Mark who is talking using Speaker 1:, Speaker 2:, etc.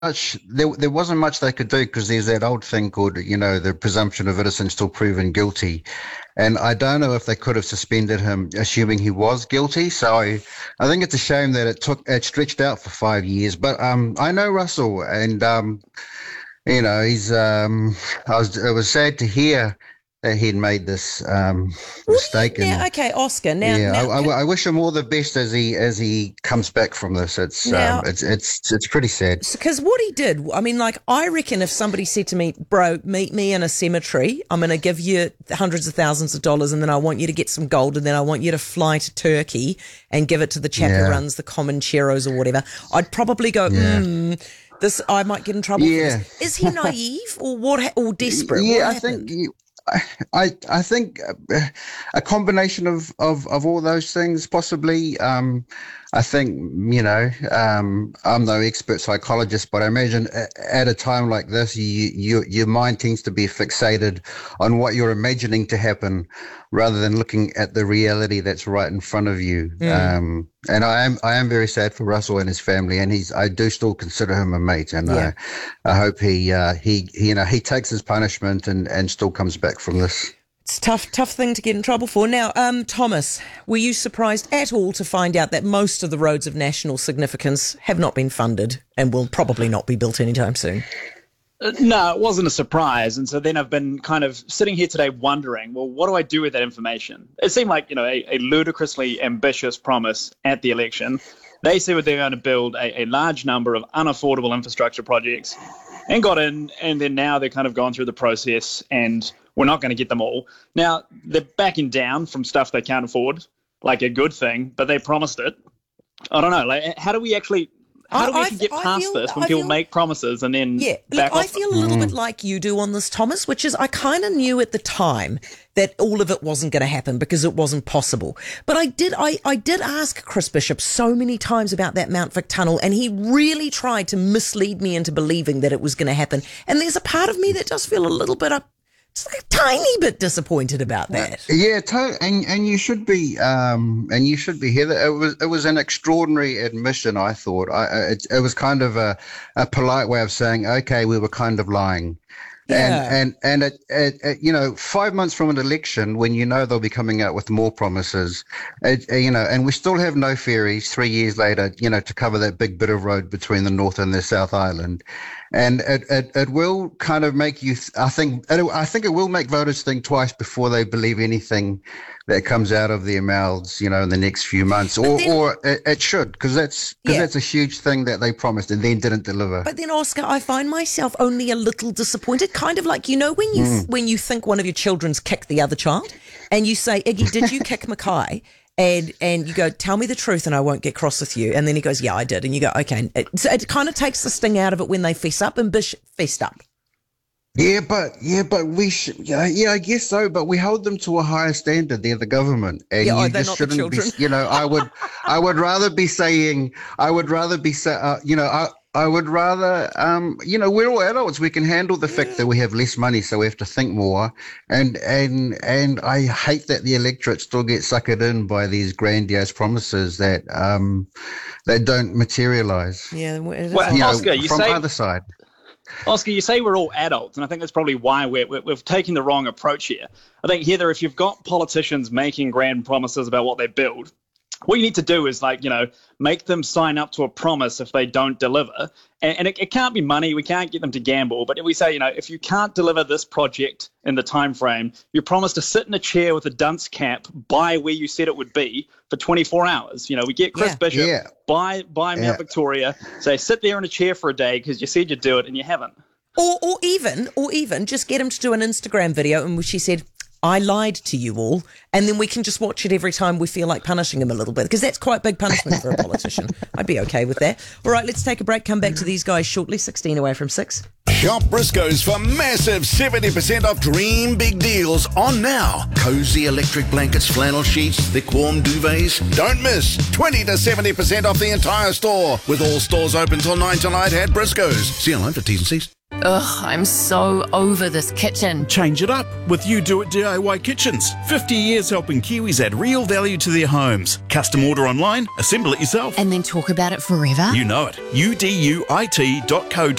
Speaker 1: much there wasn't much they could do because there's that old thing called, the presumption of innocence till proven guilty. And I don't know if they could have suspended him, assuming he was guilty. So I think it's a shame that it stretched out for 5 years. But I know Russell, and he's it was sad to hear that he'd made this mistake.
Speaker 2: Now, okay, Oscar. Now,
Speaker 1: I wish him all the best as he comes back from this. It's pretty sad.
Speaker 2: Because what he did, I mean, like, I reckon if somebody said to me, "Bro, meet me in a cemetery. I'm going to give you hundreds of thousands of dollars, and then I want you to get some gold, and then I want you to fly to Turkey and give it to the chap who runs the Comancheros or whatever," I'd probably go, This I might get in trouble. For this. Is he naive or what? Or desperate?
Speaker 1: Yeah,
Speaker 2: what happened?
Speaker 1: I think a combination of all those things, possibly. I think, I'm no expert psychologist, but I imagine at a time like this, your mind tends to be fixated on what you're imagining to happen rather than looking at the reality that's right in front of you. And I am very sad for Russell and his family, and I do still consider him a mate, and I hope he takes his punishment and still comes back from this.
Speaker 2: It's a tough thing to get in trouble for. Now, Thomas, were you surprised at all to find out that most of the roads of national significance have not been funded and will probably not be built anytime soon?
Speaker 3: No, it wasn't a surprise. And so then I've been kind of sitting here today wondering, well, what do I do with that information? It seemed like, a ludicrously ambitious promise at the election. They said they're going to build a large number of unaffordable infrastructure projects and got in, and then now they're kind of gone through the process and we're not going to get them all. Now, they're backing down from stuff they can't afford, like a good thing, but they promised it. I don't know. Like, how do we actually get past this when people make promises and then back off?
Speaker 2: I feel a little bit like you do on this, Thomas, which is I kind of knew at the time that all of it wasn't going to happen because it wasn't possible. But I did ask Chris Bishop so many times about that Mount Vic tunnel, and he really tried to mislead me into believing that it was going to happen. And there's a part of me that does feel a little bit just like a tiny bit disappointed about that.
Speaker 1: Yeah, and you should be, Heather. It was an extraordinary admission. I thought it was kind of a polite way of saying, okay, we were kind of lying.
Speaker 2: Yeah.
Speaker 1: And 5 months from an election, when they'll be coming out with more promises, and we still have no ferries 3 years later, to cover that big bit of road between the North and the South Island. And it will kind of make you, I think it will make voters think twice before they believe anything that comes out of their mouths, in the next few months, or it should, because that's a huge thing that they promised and then didn't deliver.
Speaker 2: But then, Oscar, I find myself only a little disappointed, kind of like, when you think one of your children's kicked the other child and you say, Iggy, did you kick Mackay? And you go, tell me the truth and I won't get cross with you. And then he goes, yeah, I did. And you go, okay. So it kind of takes the sting out of it when they fess up, and Bish fessed up.
Speaker 1: Yeah, but we should. I guess so. But we hold them to a higher standard. They're the government, and you just shouldn't be. I would rather be saying. We're all adults. We can handle the fact that we have less money, so we have to think more. And I hate that the electorate still gets suckered in by these grandiose promises that don't materialise.
Speaker 2: Yeah,
Speaker 3: Oscar, you
Speaker 1: from
Speaker 3: say,
Speaker 1: either side.
Speaker 3: Oscar, you say we're all adults, and I think that's probably why we've taken the wrong approach here. I think, Heather, if you've got politicians making grand promises about what they build, what you need to do is, make them sign up to a promise if they don't deliver. And it can't be money. We can't get them to gamble. But if we say, if you can't deliver this project in the time frame, you promise to sit in a chair with a dunce cap by where you said it would be for 24 hours. We get Chris Bishop, by Mount Victoria, say, sit there in a chair for a day because you said you'd do it and you haven't.
Speaker 2: Or even just get him to do an Instagram video in which he said, I lied to you all, and then we can just watch it every time we feel like punishing him a little bit, because that's quite big punishment for a politician. I'd be okay with that. All right, let's take a break, come back to these guys shortly, 16 away from 6.
Speaker 4: Shop Briscoe's for massive 70% off dream big deals on now. Cozy electric blankets, flannel sheets, thick warm duvets. Don't miss 20 to 70% off the entire store, with all stores open till 9 tonight at Briscoe's. See you online for T's and C's.
Speaker 5: Ugh, I'm so over this kitchen.
Speaker 6: Change it up with You Do It DIY Kitchens. 50 years helping Kiwis add real value to their homes. Custom order online, assemble it yourself.
Speaker 5: And then talk about it forever?
Speaker 6: You know it. uduit.co.nz